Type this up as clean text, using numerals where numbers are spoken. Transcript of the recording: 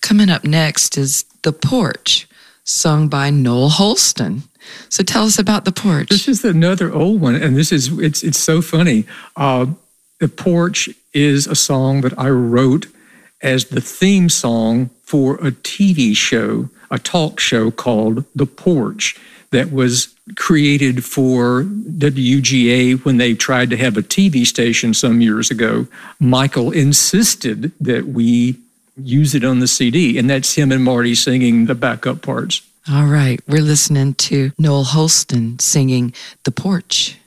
Coming up next is The Porch, sung by Noel Holston. So tell us about The Porch. This is another old one, and it's so funny. The Porch is a song that I wrote as the theme song for a TV show, a talk show called The Porch, that was created for WGA when they tried to have a TV station some years ago. Michael insisted that we use it on the CD, and that's him and Marty singing the backup parts. All right, we're listening to Noel Holston singing The Porch.